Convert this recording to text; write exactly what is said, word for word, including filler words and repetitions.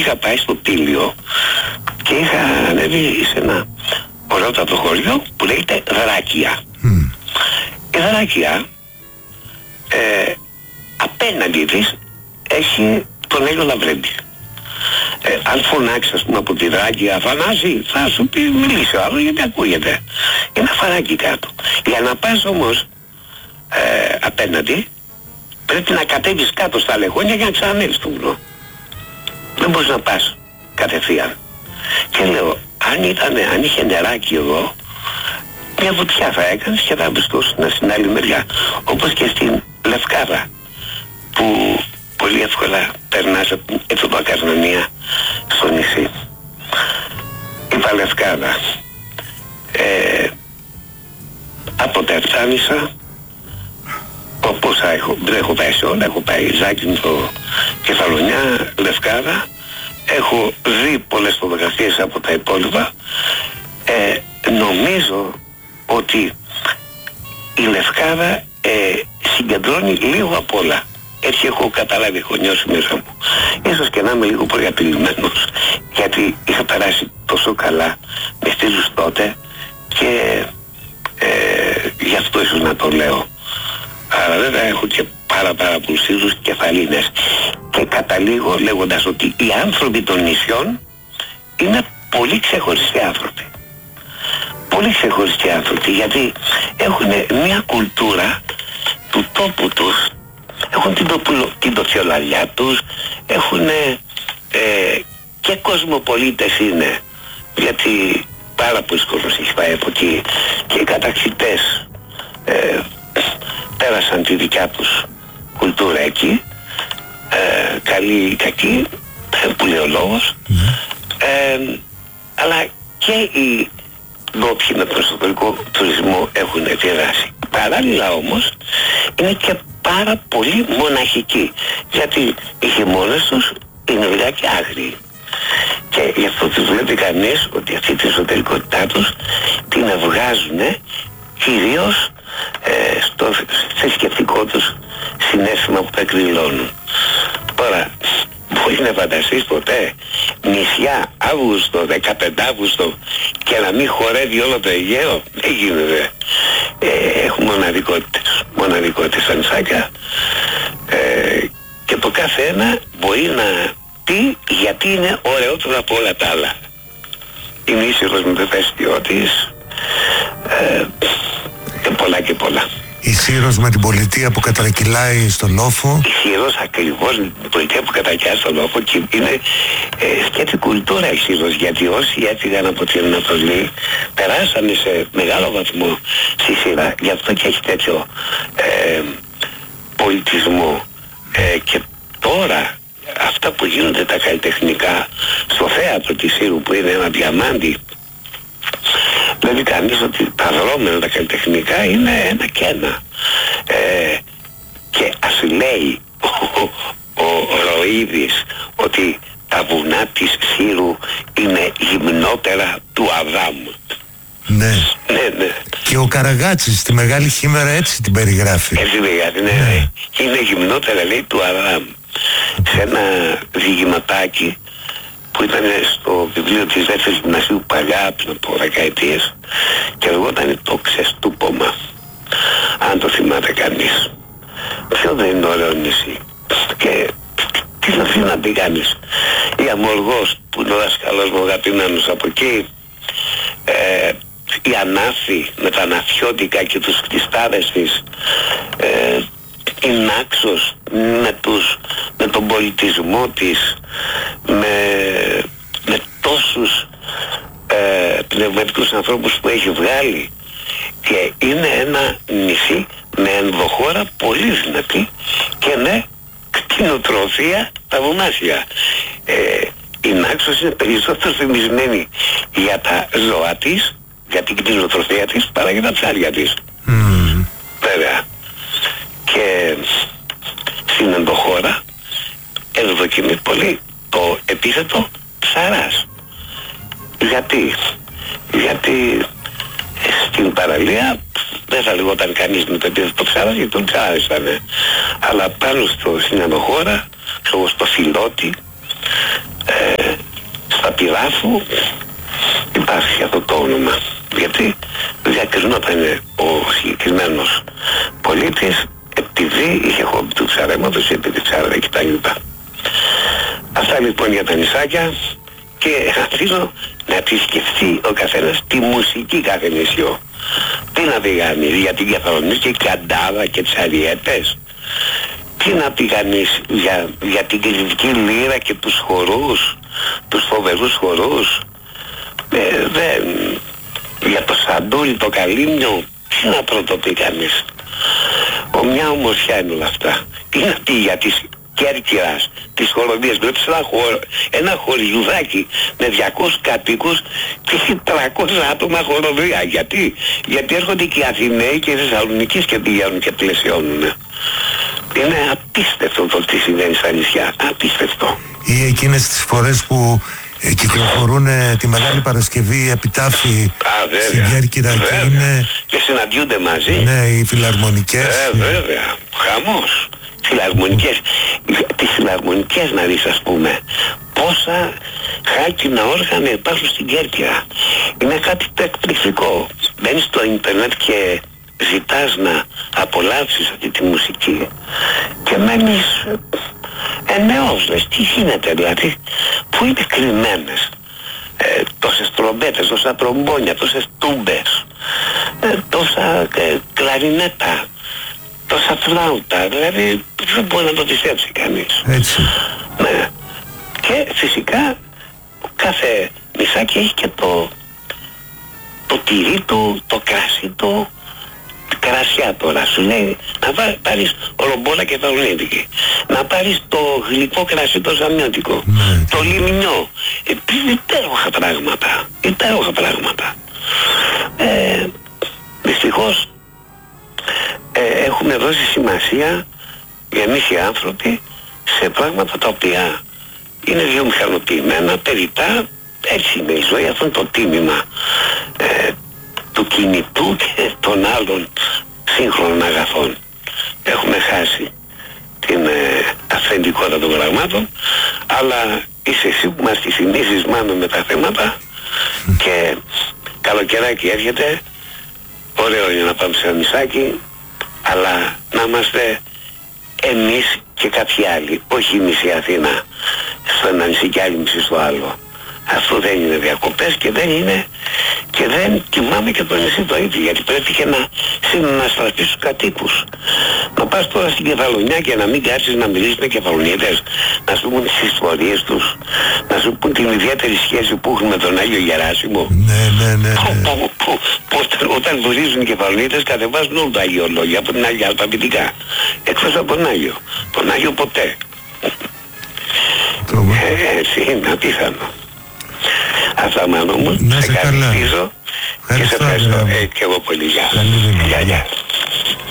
είχα πάει στο Τήλιο και είχα ανέβει σε ένα ωραιότατο χωριό που λέγεται Δράκια. Mm. Η Δράκια ε, απέναντι της έχει τον Άγιο Λαβρέντη. Ε, αν φωνάξει, ας πούμε, από τη Δράκη Αφανάση, θα σου πει μιλήσει ο άλλος, γιατί ακούγεται. Είναι ένα φαράκι κάτω. Για να πας όμως ε, απέναντι, πρέπει να κατέβεις κάτω στα λεχόνια για να ξανανέβεις στο βουνό. Δεν μπορείς να πας κατευθείαν. Και λέω, αν, ήτανε, αν είχε νεράκι εδώ, μια βουτιά θα έκανες και θα βρισκόσουν στην άλλη μεριά. Όπως και στην Λευκάδα, που πολύ εύκολα περνάς από την Εθνοπακαρνανία στο νησί. Είπα Λευκάδα. Ε, από τα Εφτάνησα, όπως έχω, δεν έχω πάει σε όλα, έχω πάει Ζάκυνθο, Κεφαλονιά, Λευκάδα. Έχω δει πολλές φωτογραφίες από τα υπόλοιπα. Ε, νομίζω ότι η Λευκάδα ε, συγκεντρώνει λίγο απ' όλα. Έτσι έχω καταλάβει, έχω νιώσει μέσα μου. Ίσως και να είμαι λίγο προαπειλημένος, γιατί είχα περάσει τόσο καλά με στήλους τότε και ε, γι' αυτό ίσως να το λέω. Αλλά βέβαια έχω και πάρα πάρα πολλούς στήλους κεφαλίνες. Και καταλήγω λέγοντας ότι οι άνθρωποι των νησιών είναι πολύ ξεχωριστοί άνθρωποι. Πολύ ξεχωριστοί άνθρωποι, γιατί έχουν μια κουλτούρα του τόπου τους, έχουν την, τοπουλο, την τοξιολαριά τους, έχουν ε, και κοσμοπολίτες είναι, γιατί πάρα πολλοί κόσμος έχει πάει από εκεί και οι καταξιτές ε, πέρασαν τη δικιά τους κουλτούρα εκεί, ε, καλή ή κακή, που λέει ο λόγος, ε, αλλά και οι ντόπιοι με τον εσωτερικό τουρισμό έχουν επηρεάσει. Παράλληλα όμως είναι και πάρα πολύ μοναχικοί, γιατί οι χειμώνες τους είναι λιγάκι άγριοι. Και γι' αυτό τους βλέπει κανείς ότι αυτή την εσωτερικότητά τους την βγάζουν κυρίως ε, στο θρησκευτικό τους συναίσθημα που τα εκδηλώνουν. Τώρα, μπορεί να φανταστείς ποτέ νησιά Αύγουστο, δεκαπέντε Αύγουστο και να μην χορεύει όλο το Αιγαίο? Δεν γίνεται. Ε, έχουν μοναδικότητες, μοναδικότητες σαν σάκια, ε, και το κάθε ένα μπορεί να πει γιατί είναι ωραιότερο από όλα τα άλλα. Είναι ήσυχος με το ηφαίστειό της, ε, και πολλά και πολλά. Η Σύρος με την πολιτεία που κατρακυλάει στο λόφο. Η Σύρος ακριβώς με την πολιτεία που κατρακυλάει στο λόφο, και είναι ε, σκέτη κουλτούρα η Σύρος, γιατί όσοι έφυγαν από την Ανατολή περάσανε σε μεγάλο βαθμό στη Σύρα, γι' αυτό και έχει τέτοιο ε, πολιτισμό. Ε, και τώρα αυτά που γίνονται τα καλλιτεχνικά στο θέατρο της Σύρου, που είναι ένα διαμάντι, δηλαδή κανείς ότι τα δρόμενα τα καλλιτεχνικά είναι ένα και ένα. Ε, και ας λέει ο, ο, ο Ροίδης ότι τα βουνά της Σύρου είναι γυμνότερα του Αδάμ. Ναι. Ναι, ναι. Και ο Καραγάτσης στη Μεγάλη Χήμερα έτσι την περιγράφει. Έτσι περιγράφει, ναι, ναι. Είναι γυμνότερα, λέει, του Αδάμ. Σε ένα διηγηματάκι που ήταν στο βιβλίο της δεύτερης γυμνασίου παλιά, πριν από δεκαετίες, και λεγόταν το Ξεστούπομα, αν το θυμάται κανείς. Ποιο δεν είναι ωραίο νησί? Και τι θα θέλει να πει κανείς? Η Αμοργός, που είναι ο δάσκαλος μου αγαπημένος από εκεί, ε, η Ανάφη με τα Αναφιώτικα και τους κτιστάδες της, ε, η Νάξος με, τους, με τον πολιτισμό της, με, με τόσους ε, πνευματικούς ανθρώπους που έχει βγάλει, και είναι ένα νησί με ενδοχώρα πολύ δυνατή και με κτηνοτροφία τα βουνάσια. Ε, η Νάξος είναι περισσότερο θυμισμένη για τα ζώα της, για την κτηνοτροφία της, παρά για τα ψάρια της. Mm. Βέβαια. Και στην ενδοχώρα ευδοκιμεί πολύ το επίθετο ψαράς. Γιατί? Γιατί στην παραλία δεν θα λεγόταν κανείς με το επίθετο ψαράς, γιατί τον ψάρεσανε. Αλλά πάνω στο, στην ενδοχώρα, στο, στο Φιλότη, ε, Παπηδάφου υπάρχει αυτό το όνομα, γιατί διακρινόταν ο συγκεκριμένος πολίτης επειδή είχε χόμπι του ψαρέματος, επειδή ψάρευε κτλ. Αυτά λοιπόν για τα νησάκια, και αφήνω να επισκεφθεί ο καθένας τη μουσική κάθε νησιό. Τι να πει κανείς για την Κεφαλονίκη και Καντάδα και τις Αριέτες, τι να πει κανείς για, για την Κρητική Λύρα και τους χορούς, τους φοβερούς χορούς, ε, δεν, για το Σαντούλι, το Καλύμνιο, τι να πρωτοπεί κανείς. Ο μια ομορφιά είναι όλα αυτά. Τι να πει για τις Κέρκυρας, τις Χολονδίες, βλέπεις ένα, χω... ένα χωριουδάκι με διακόσιους κατοίκους και έχει τριακόσια άτομα χοροδία. Γιατί? Γιατί έρχονται και οι Αθηναίοι και οι Θεσσαλονικείς και πηγαίνουν και πλαισιώνουν. Είναι απίστευτο το τι συμβαίνει στα νησιά. Απίστευτο. Ή εκείνες τις φορές που ε, κυκλοφορούν ε, τη Μεγάλη Παρασκευή επιτάφοι στην Κέρκυρα και είναι... Και συναντιούνται μαζί. Ναι, οι φιλαρμονικές. Ε, βέβαια. Χαμός. Φιλαρμονικές. Τις φιλαρμονικές να δεις, ας πούμε, πόσα χάκινα όργανα υπάρχουν στην Κέρκυρα. Είναι κάτι το εκπληκτικό. Μπαίνεις στο ίντερνετ και ζητάς να απολαύσεις αυτή τη μουσική και μένεις εννεός, λες, τι γίνεται δηλαδή, που είναι κρυμμένες ε, τόσες τρομπέτες, τόσα τρομπόνια, τόσες τούμπες, ε, τόσα ε, κλαρινέτα, τόσα φλάουτα, δηλαδή δεν μπορεί να το πιστέψει κανείς. Έτσι. Ναι. Και φυσικά κάθε νησάκι έχει και το το τυρί του, το κράσι του, κρασιά τώρα. Σου λέει να πάρεις ρομπόλα και θαουνίδικη, να πάρεις το γλυκό κρασί το ζαμιώτικο, ναι, το λιμνιό. Ε, υπέροχα πράγματα, υπέροχα πράγματα. Ε, δυστυχώς ε, έχουμε δώσει σημασία εμείς οι άνθρωποι σε πράγματα τα οποία είναι βιομηχανοποιημένα, περιτά. Έτσι είναι η ζωή, αυτό είναι το τίμημα ε, του κινητού και των άλλων σύγχρονων αγαθών. Έχουμε χάσει την ε, αυθεντικότητα των πραγμάτων, αλλά είσαι εσύ που μας τη θυμίζεις μάλλον με τα θέματα και καλοκαιράκι έρχεται, ωραίο είναι να πάμε σε ένα νησάκι, αλλά να είμαστε εμείς και κάποιοι άλλοι, όχι η μισή Αθήνα στο ένα νησί και άλλη μισή στο άλλο. Αυτό δεν είναι διακοπές και δεν είναι και δεν τιμάμε και το νησί το ίδιο, γιατί πρέπει και να συναναστραφείς τους κατοίκους. Να πας τώρα στην Κεφαλονιά και να μην κάτσεις να μιλήσεις με Κεφαλονίτες, να σου πούν τις ιστορίες τους, να σου πούν την ιδιαίτερη σχέση που έχουν με τον Άγιο Γεράσιμο. Ναι, ναι, ναι, ναι. Που, που, που, όταν, όταν βουρίζουν οι Κεφαλονίτες κατεβάζουν όλο το Άγιο Λόγια από την Άγια αλφαβητικά. Εκτός από τον Άγιο. Τον Άγιο ποτέ. Ε, έτσι είναι απίθανο. Αυτά μάλλον μου, σε ευχαριστήσω και σε ευχαριστώ ε, και εγώ πολύ. Γεια. Γεια, γεια.